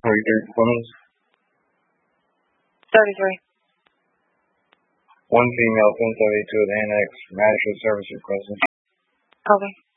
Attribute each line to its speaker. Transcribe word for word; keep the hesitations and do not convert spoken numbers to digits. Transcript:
Speaker 1: thirty-three Clemens.
Speaker 2: thirty-three.
Speaker 1: One female, ten seventy-two at Annex, Magistrate Service requested.
Speaker 2: Okay.